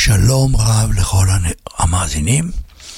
שלום רב לכל המאזינים.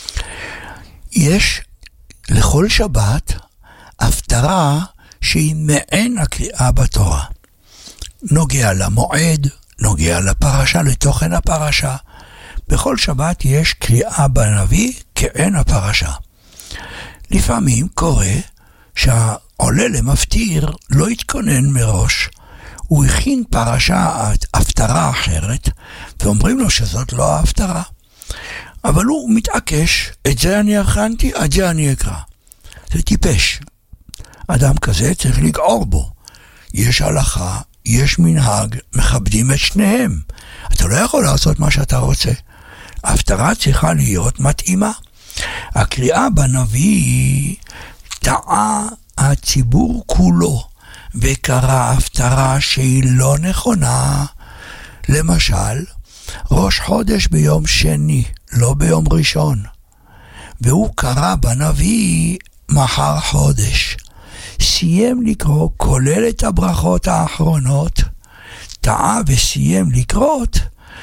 יש לכל שבת הפטרה שהיא מעין הקריאה בתורה. נוגע למועד, נוגע לפרשה, לתוכן הפרשה. בכל שבת יש קריאה בנביא כעין הפרשה. לפעמים קורה שהעולה למפטיר לא התכונן מראש. הוא הכין פרשה, הפטרה אחרת, ואומרים לו שזאת לא ההפטרה. אבל הוא מתעקש, את זה אני הכנתי, את זה אני אקרא. זה טיפש. אדם כזה צריך לגעור בו. יש הלכה, יש מנהג, מכבדים את שניהם. אתה לא יכול לעשות מה שאתה רוצה. ההפטרה צריכה להיות מתאימה. הקריאה בנביא טעה הציבור כולו, וקרא הפטרה שהיא לא נכונה. למשל, ראש חודש ביום שני, לא ביום ראשון. והוא קרא בנביא מחר חודש. סיים לקרוא כולל את הברכות האחרונות, טעה וסיים לקרות,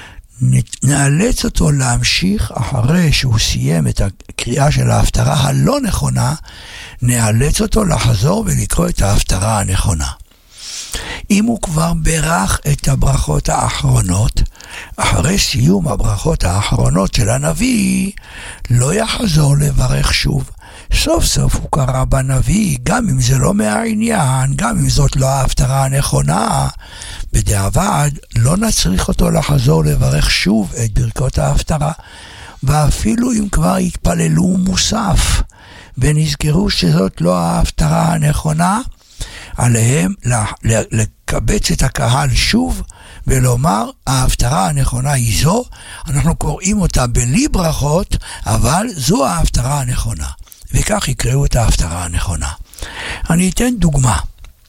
נאלץ אותו להמשיך אחרי שהוא סיים את הקריאה של ההפטרה הלא נכונה, נאלץ אותו לחזור ולקרוא את ההפטרה הנכונה. אם הוא כבר ברך את הברכות האחרונות, אחרי סיום הברכות האחרונות של הנביא, לא יחזור לברך שוב. סוף סוף הוא קרא בנביא, גם אם זה לא מהעניין, גם אם זאת לא ההפטרה הנכונה, בדיעבד לא נצריך אותו לחזור לברך שוב את ברכות ההפטרה. ואפילו אם כבר התפללו מוסף ונזכרו שזאת לא ההפטרה הנכונה, עליהם לקבץ את הקהל שוב ולומר, ההפטרה הנכונה היא זו, אנחנו קוראים אותה בלי ברכות, אבל זו ההפטרה הנכונה. וכך יקראו את ההפטרה הנכונה. אני אתן דוגמה.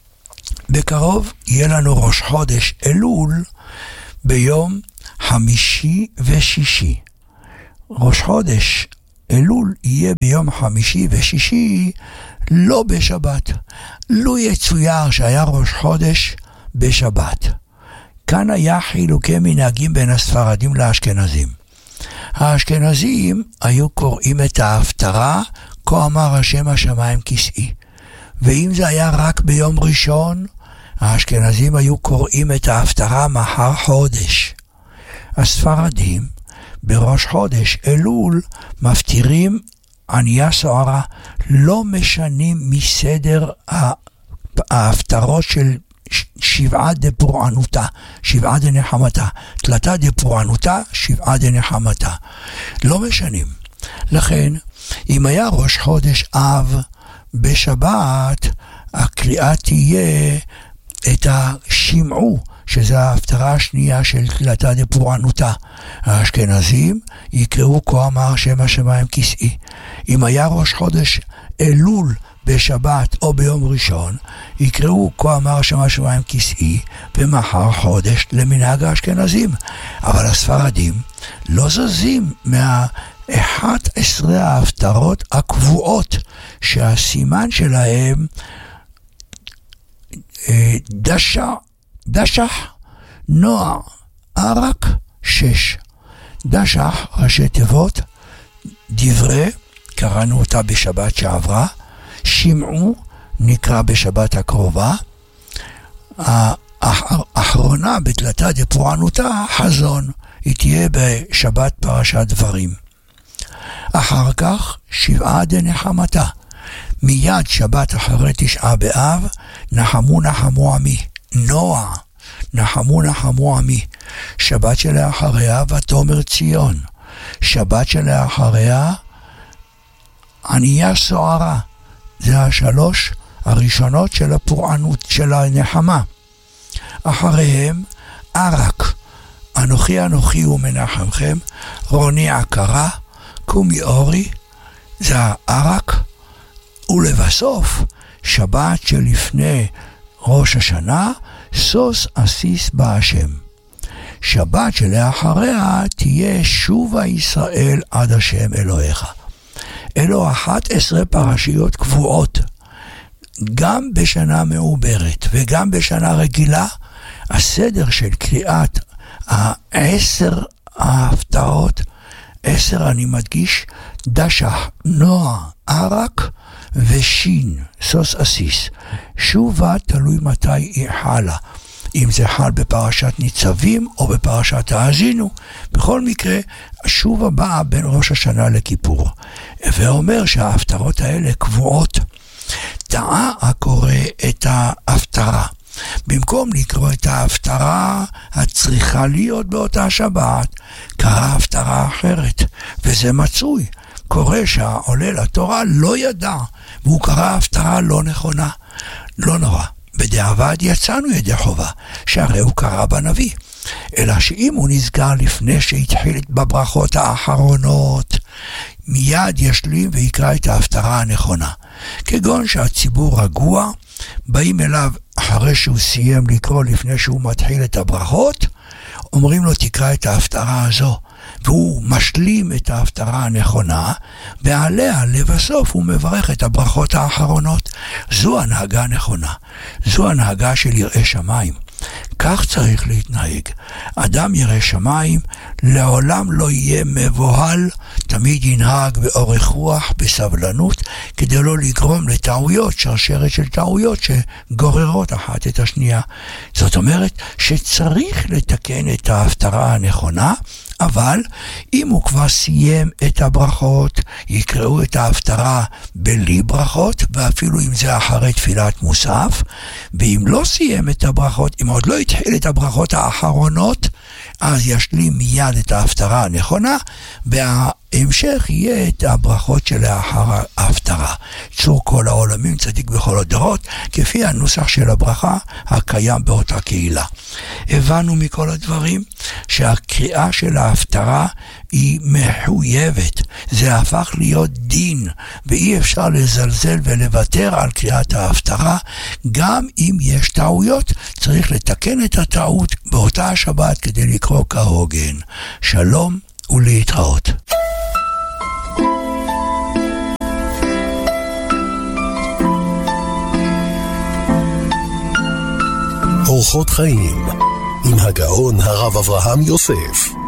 בקרוב יהיה לנו ראש חודש אלול ביום חמישי ושישי. ראש חודש אלול יהיה ביום חמישי ושישי, לא בשבת. לו יצויר שהיה ראש חודש בשבת. כאן היה חילוקי מנהגים בין הספרדים לאשכנזים. האשכנזים היו קוראים את ההפטרה, כה אמר השם השמיים כסאי. ואם זה היה רק ביום ראשון, האשכנזים היו קוראים את ההפטרה מחר חודש. הספרדים בראש חודש אלול מפטירים עניה סוערה, לא משנים מסדר ההפטרות של שבעה דפורענותה, שבעה דנחמתה, תלתה דפורענותה, שבעה דנחמתה. לא משנים. לכן, אם היה ראש חודש אב בשבת, הקריאה תהיה את השמעו, שזה ההפטרה השנייה של תלתה דפורענותה. האשכנזים יקראו כה אמר השם השמיים כסאי. אם היה ראש חודש אלול בשבת או ביום ראשון, יקראו כה אמר השם השמיים כסאי, ומחר חודש למנהג האשכנזים. אבל הספרדים לא זזים 11 ההפטרות הקבועות, שהסימן שלהם דשח, נוע, ערק, 6. דשח, ראשי תיבות, דברי, קראנו אותה בשבת שעברה, שמעו, נקרא בשבת הקרובה, האחרונה בתלתה דפורענותה, חזון, היא תהיה בשבת פרשת דברים. אחר כך, שבעה דנחמתה. מיד שבת אחרי תשעה באב, נחמו נחמו עמי. נוע, נחמו נחמו עמי. שבת שלאחריה, ותאמר ציון. שבת שלאחריה, עניה סוערה. זה השלוש הראשונות של הפורענות, של הנחמה. אחריהם, ערק. אנוכי אנוכי ומנחמכם, רוני עקרה, קומי אורי, זה הערק. ולבסוף, שבת שלפני ראש השנה, סוס אסיס בהשם. שבת שלאחריה תהיה שובה ישראל עד השם אלוהיך. אלו 11 פרשיות קבועות. גם בשנה מעוברת וגם בשנה רגילה, הסדר של קריאת 10 ההפטרות, 10 אני מדגיש, דשח, נוע, ערק ושין, סוס אסיס. שובה תלוי מתי היא חלה. אם זה חל בפרשת ניצבים או בפרשת האזינו, בכל מקרה, שובה באה בין ראש השנה לכיפור. ואומר שההפטרות האלה קבועות. טעה הקורא את ההפטרה. במקום לקרוא את ההפטרה הצריכה להיות באותה שבת, קרא הפטרה אחרת, וזה מצוי. קורא שהעולה לתורה לא ידע, והוא קרא הפטרה לא נכונה. לא נורא, בדיעבד יצאנו ידי חובה, שהרי הוא קרא בנביא. אלא שאם הוא נסגר לפני שהתחיל בברכות האחרונות, מיד ישלים ויקרא את ההפטרה הנכונה. כגון שהציבור רגוע, באים אליו אחרי שהוא סיים לקרוא לפני שהוא מתחיל את הברכות, אומרים לו תקרא את ההפטרה הזו, והוא משלים את ההפטרה הנכונה, ועליה לבסוף הוא מברך את הברכות האחרונות. זו הנהגה נכונה, זו הנהגה של יראי שמיים. כך צריך להתנהג. אדם ירא שמיים לעולם לא יהיה מבוהל, תמיד ינהג באורך רוח, בסבלנות, כדי לא לגרום לטעויות, שרשרת של טעויות שגוררות אחת את השנייה. זאת אומרת שצריך לתקן את ההפטרה הנכונה, אבל אם הוא כבר סיים את הברכות, יקראו את ההפטרה בלי ברכות, ואפילו אם זה אחרי תפילת מוסף, ואם לא סיים את הברכות, אם עוד לא התחיל את הברכות האחרונות, אז ישלים מיד את ההפטרה הנכונה, וההמשך יהיה את הברכות שלאחר ההפטרה. צור כל העולמים צדיק בכל הדורות, כפי הנוסח של הברכה הקיים באותה קהילה. הבנו מכל הדברים שהקריאה של ההפטרה היא מחויבת. זה הפך להיות דין, ואי אפשר לזלזל ולוותר על קריאת ההפטרה. גם אם יש טעויות, צריך לתקן את הטעות באותה השבת כדי לקרוא כהוגן. שלום ולהתראות. אורחות חיים עם הגאון הרב אברהם יוסף.